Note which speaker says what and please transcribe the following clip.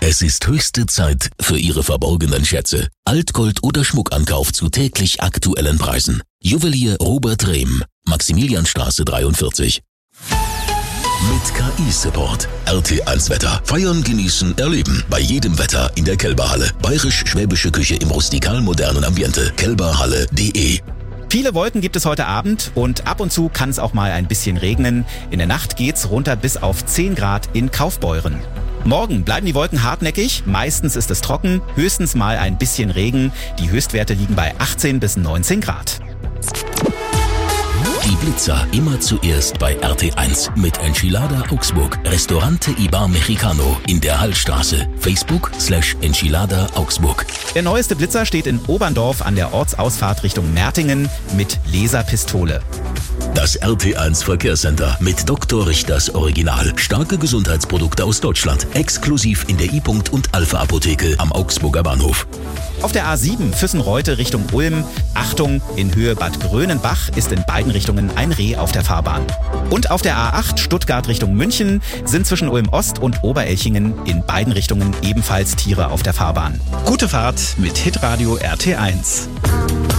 Speaker 1: Es ist höchste Zeit für Ihre verborgenen Schätze. Altgold oder Schmuckankauf zu täglich aktuellen Preisen. Juwelier Robert Rehm, Maximilianstraße 43. Mit KI-Support. RT1 Wetter. Feiern, genießen, erleben. Bei jedem Wetter in der Kelberhalle. Bayerisch-schwäbische Küche im rustikal-modernen Ambiente. kelberhalle.de.
Speaker 2: Viele Wolken gibt es heute Abend und ab und zu kann es auch mal ein bisschen regnen. In der Nacht geht's runter bis auf 10 Grad in Kaufbeuren. Morgen bleiben die Wolken hartnäckig, meistens ist es trocken, höchstens mal ein bisschen Regen. Die Höchstwerte liegen bei 18 bis 19 Grad.
Speaker 1: Die Blitzer immer zuerst bei RT1 mit Enchilada Augsburg. Restaurante Ibar Mexicano in der Hallstraße. Facebook/Enchilada Augsburg.
Speaker 2: Der neueste Blitzer steht in Oberndorf an der Ortsausfahrt Richtung Mertingen mit Laserpistole.
Speaker 1: Das RT1 Verkehrscenter mit Dr. Richters Original. Starke Gesundheitsprodukte aus Deutschland. Exklusiv in der I-Punkt und Alpha Apotheke am Augsburger Bahnhof.
Speaker 2: Auf der A7 Füssen-Reute Richtung Ulm. Achtung, in Höhe Bad Grönenbach ist in beiden Richtungen ein Reh auf der Fahrbahn. Und auf der A8 Stuttgart Richtung München sind zwischen Ulm Ost und Oberelchingen in beiden Richtungen ebenfalls Tiere auf der Fahrbahn. Gute Fahrt mit Hitradio RT1.